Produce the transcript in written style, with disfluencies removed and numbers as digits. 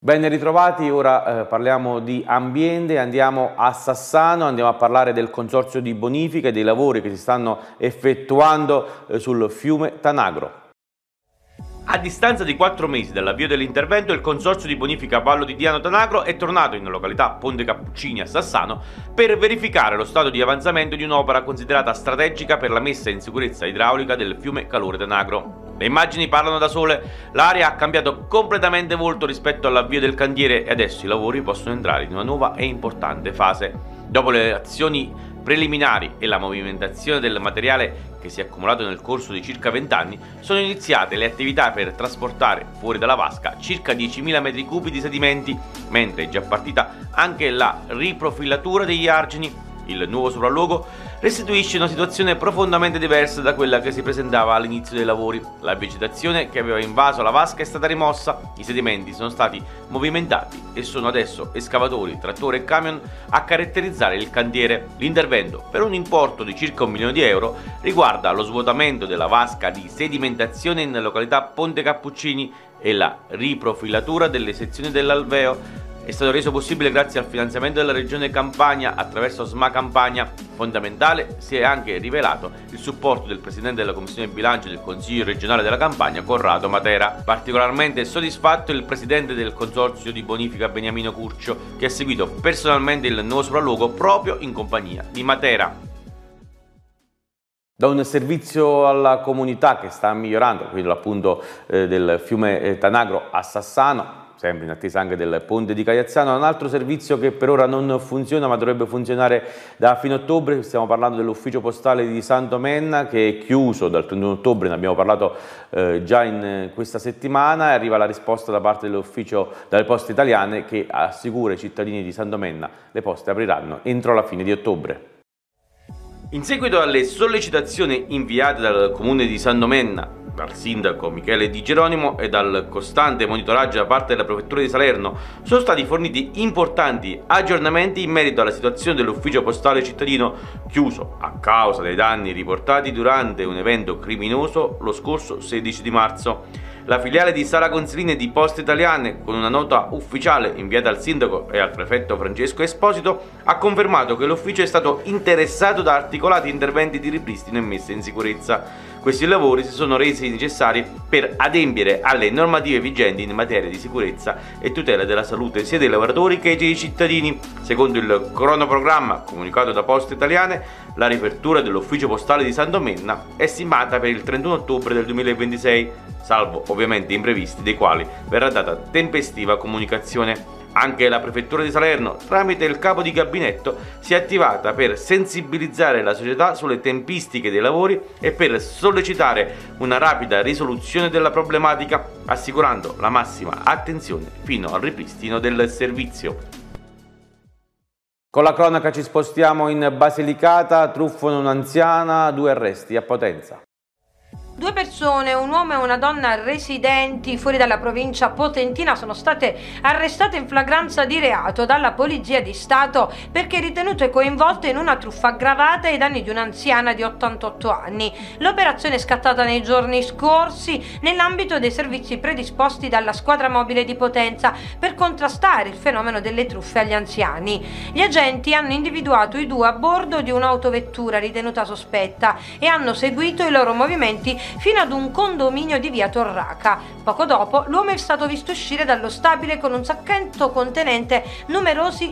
Ben ritrovati, ora parliamo di ambiente, andiamo a Sassano, andiamo a parlare del consorzio di bonifica e dei lavori che si stanno effettuando sul fiume Tanagro. A distanza di 4 mesi dall'avvio dell'intervento, il consorzio di bonifica Vallo di Diano Tanagro è tornato in località Ponte Cappuccini a Sassano per verificare lo stato di avanzamento di un'opera considerata strategica per la messa in sicurezza idraulica del fiume Calore Tanagro. Le immagini parlano da sole, l'area ha cambiato completamente volto rispetto all'avvio del cantiere e adesso i lavori possono entrare in una nuova e importante fase. Dopo le azioni preliminari e la movimentazione del materiale che si è accumulato nel corso di circa 20 anni, sono iniziate le attività per trasportare fuori dalla vasca circa 10.000 metri cubi di sedimenti, mentre è già partita anche la riprofilatura degli argini. Il nuovo sopralluogo restituisce una situazione profondamente diversa da quella che si presentava all'inizio dei lavori. La vegetazione che aveva invaso la vasca è stata rimossa, i sedimenti sono stati movimentati e sono adesso escavatori, trattori e camion a caratterizzare il cantiere. L'intervento, per un importo di circa 1 milione di euro, riguarda lo svuotamento della vasca di sedimentazione in località Ponte Cappuccini e la riprofilatura delle sezioni dell'alveo. È stato reso possibile grazie al finanziamento della Regione Campania attraverso SMA Campania. Fondamentale si è anche rivelato il supporto del Presidente della Commissione Bilancio del Consiglio regionale della Campania, Corrado Matera. Particolarmente soddisfatto il Presidente del Consorzio di bonifica Beniamino Curcio, che ha seguito personalmente il nuovo sopralluogo proprio in compagnia di Matera. Da un servizio alla comunità che sta migliorando, quello appunto del fiume Tanagro a Sassano, sempre in attesa anche del ponte di Caiazzano, un altro servizio che per ora non funziona ma dovrebbe funzionare da fine ottobre. Stiamo parlando dell'ufficio postale di San Domenna, che è chiuso dal 31 ottobre, ne abbiamo parlato già in questa settimana, e arriva la risposta da parte dell'ufficio dalle Poste Italiane che assicura ai cittadini di San Domenna le poste apriranno entro la fine di ottobre. In seguito alle sollecitazioni inviate dal comune di San Domenna, dal sindaco Michele Di Geronimo e dal costante monitoraggio da parte della prefettura di Salerno, sono stati forniti importanti aggiornamenti in merito alla situazione dell'ufficio postale cittadino chiuso a causa dei danni riportati durante un evento criminoso lo scorso 16 di marzo. La filiale di Sala Consiline di Poste Italiane, con una nota ufficiale inviata al sindaco e al prefetto Francesco Esposito, ha confermato che l'ufficio è stato interessato da articolati interventi di ripristino e messa in sicurezza. Questi lavori si sono resi necessari per adempiere alle normative vigenti in materia di sicurezza e tutela della salute sia dei lavoratori che dei cittadini. Secondo il cronoprogramma comunicato da Poste Italiane, la riapertura dell'ufficio postale di San Domenna è stimata per il 31 ottobre del 2026, salvo ovviamente imprevisti dei quali verrà data tempestiva comunicazione. Anche la prefettura di Salerno, tramite il capo di gabinetto, si è attivata per sensibilizzare la società sulle tempistiche dei lavori e per sollecitare una rapida risoluzione della problematica, assicurando la massima attenzione fino al ripristino del servizio. Con la cronaca ci spostiamo in Basilicata, truffano un'anziana, 2 arresti a Potenza. 2 persone, un uomo e una donna residenti fuori dalla provincia potentina, sono state arrestate in flagranza di reato dalla Polizia di Stato perché ritenute coinvolte in una truffa aggravata ai danni di un'anziana di 88 anni. L'operazione è scattata nei giorni scorsi nell'ambito dei servizi predisposti dalla squadra mobile di Potenza per contrastare il fenomeno delle truffe agli anziani. Gli agenti hanno individuato i 2 a bordo di un'autovettura ritenuta sospetta e hanno seguito i loro movimenti fino ad un condominio di via Torraca. Poco dopo l'uomo è stato visto uscire dallo stabile con un sacchetto contenente numerosi